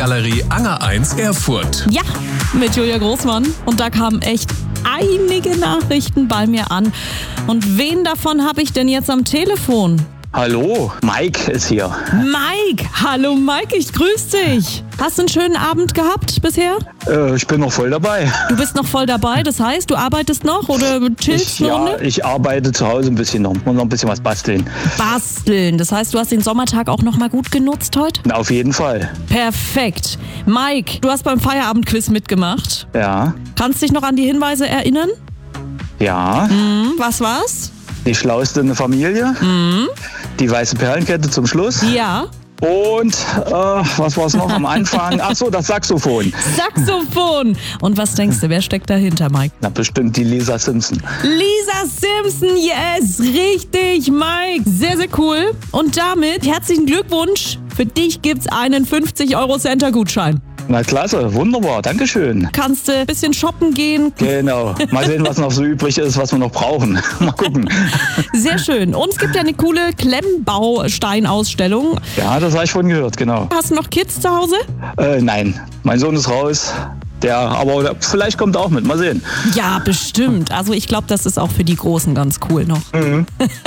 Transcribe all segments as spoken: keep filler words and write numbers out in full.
Einkaufsgalerie Anger eins Erfurt. Ja, mit Julia Großmann. Und da kamen echt einige Nachrichten bei mir an. Und wen davon habe ich denn jetzt am Telefon? Hallo, Mike ist hier. Mike! Hallo Mike, ich grüße dich. Hast du einen schönen Abend gehabt bisher? Äh, ich bin noch voll dabei. Du bist noch voll dabei, das heißt, du arbeitest noch oder chillst Ich, eine ja, Runde? ich arbeite zu Hause ein bisschen noch. Muss noch ein bisschen was basteln. Basteln, das heißt, du hast den Sommertag auch noch mal gut genutzt heute? Na, auf jeden Fall. Perfekt. Mike, du hast beim Feierabendquiz mitgemacht. Ja. Kannst dich noch an die Hinweise erinnern? Ja. Hm, was war's? Die schlauste in der Familie. Mhm. Die weiße Perlenkette zum Schluss. Ja. Und, äh, was war es noch am Anfang? Ach so, das Saxophon. Saxophon. Und was denkst du, wer steckt dahinter, Mike? Na, bestimmt die Lisa Simpson. Lisa Simpson, yes, richtig, Mike. Sehr, sehr cool. Und damit herzlichen Glückwunsch. Für dich gibt's einen fünfzig Euro Center-Gutschein. Na klasse, wunderbar, dankeschön. Kannst du ein bisschen shoppen gehen. Genau, mal sehen, was noch so übrig ist, was wir noch brauchen. Mal gucken. Sehr schön. Und es gibt ja eine coole Klemmbausteinausstellung. Ja, das habe ich von gehört, genau. Hast du noch Kids zu Hause? Äh, nein, mein Sohn ist raus. Der, aber vielleicht kommt er auch mit, mal sehen. Ja, bestimmt. Also ich glaube, das ist auch für die Großen ganz cool noch. Mhm.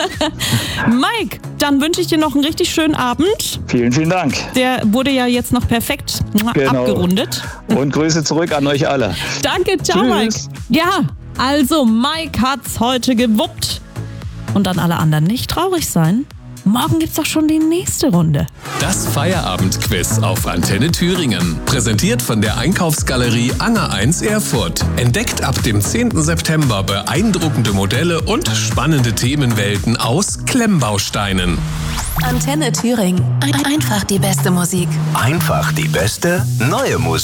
Mike, dann wünsche ich dir noch einen richtig schönen Abend. Vielen, vielen Dank. Der wurde ja jetzt noch perfekt Genau. abgerundet. Und Grüße zurück an euch alle. Danke, ciao Tschüss. Mike. Ja, also Mike hat's heute gewuppt. Und an alle anderen nicht traurig sein. Morgen gibt's doch schon die nächste Runde. Das Feierabendquiz auf Antenne Thüringen. Präsentiert von der Einkaufsgalerie Anger eins Erfurt. Entdeckt ab dem zehnten September beeindruckende Modelle und spannende Themenwelten aus Klemmbausteinen. Antenne Thüringen. Ein- Einfach die beste Musik. Einfach die beste neue Musik.